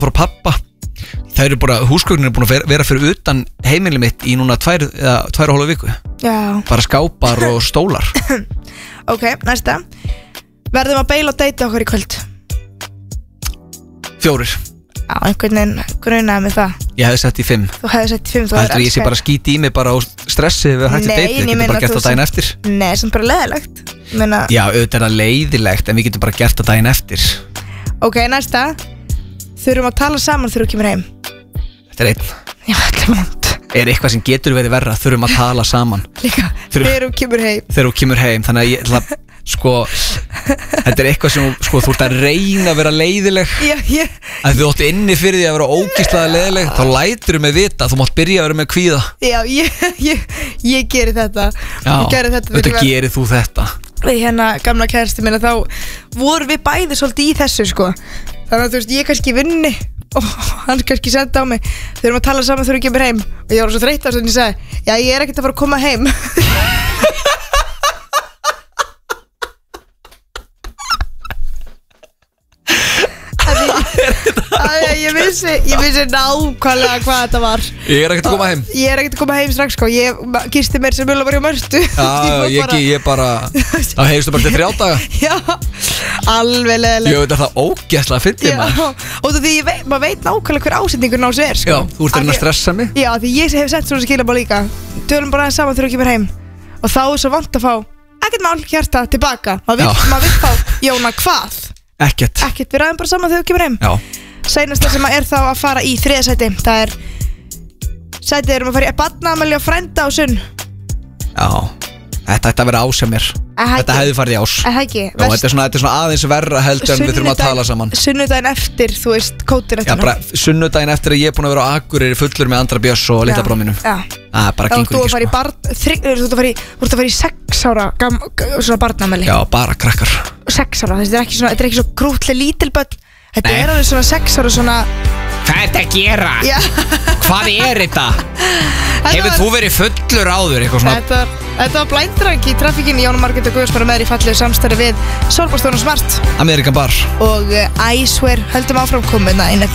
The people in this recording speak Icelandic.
frá pappa. Það eru bara, húsgögnin er búin að vera fyrir utan heimili mitt í núna 2,5 viku. Já. Bara skápar og stólar. Ok, næsta. Verðum að beila og deyta okkur í kvöld? 4. Já, einhvern veginn grunaði með það. Ég hefði sett í 5. Þú hefði sett í 5. Heldur ég sé bara skíti í mig bara á stressi við hætti deyta, við getum bara gert það daginn eftir. Nei, sem bara leiðilegt. Já, auðvitað er það leiðilegt, en við getum bara gert það daginn eftir. Ok, næsta. Þurfum að tala saman þegar þú kemur heim. Þetta er 1. Já, þetta er vond. Er eitthvað sem getur verið verra, þurfum að tala saman. Líka, þegar þú kemur heim. Þegar þú kemur heim, þannig að ég ætla að, sko, þetta er eitthvað sem, sko, þú ert að reyna að vera leiðileg. Já. Að þú ætti inni fyrir því að vera ógeðslega leiðileg, þá læturðu mig vita, þú mátt byrja að vera með kvíða. Já, ég geri þetta. Já, auðvitað gerir þú þetta. Við hérna gamla kærasti minna, þá vorum við bæði svolítið í þessu, sko. Þannig að þú veist, ég kannski vinni og hann kannski sendi á mig, þau erum að tala saman þegar þú kemur heim, og ég var svo þreytt á þess að ég sagði, já, ég er ekkert að fara að koma heim. Ég vissi nákvæmlega hvað þetta var. Ég er ekkert að koma heim. Ég er ekkert að koma heim strax, sko. Ég gisti mér sem mjög var hjá Mörtu. Já, ég bara þá heimstu bara til 3 daga. Já, alveg leðileg. Ég veit að það ógeðslega fyndið maður. Og því maður veit nákvæmlega hver ásetningur ná sér, sko. Já, þú ert að reyna að stressa mig. Já, því ég hef sett svona skilabá líka. Tölum bara aðeins saman þegar þú kemur heim. Og þá er svo vant að fá ekkert mál, hjarta, tilbaka. Maður vill fá, Jóna, hvað? Ekkert, við ræðum bara saman þegar þú kemur heim. Já. Seinasta sem er þá að fara í 3. sæti. Það er sætið erum að fara í barnaafmæli og frænda á Sunn. Já, þetta ætti að vera ás hjá mér. Þetta hefði farið í ás. Ekki. Já, þetta er svona aðeins verra heldur en við þurfum að tala saman. Sunnudaginn eftir, þú veist, kótir eftir. Já, bara sunnudaginn eftir að ég er búin að vera á Akureyri fullur með Andra Björns og litla bróð mínum. Já. Bara gengur ekki, sko. Þú ert að fara í 6 ára svona barnaafmæli. Já, bara krakkar. 6 ára, þetta er ekki svo krútleg lítil börn. Þetta er alveg svona 6 ára svona. Hvað er þetta að gera? Já. Hvað er þetta? Hefur þú verið fullur áður eitthvað svona? Þetta var blændrang í trafikkinni. Jón og Margrét og Guðs bara með þér í fallegu samstarfi við Sólbársstofnun Smart Amerikan Bar og I Swear höldum áfram komuna inn eftir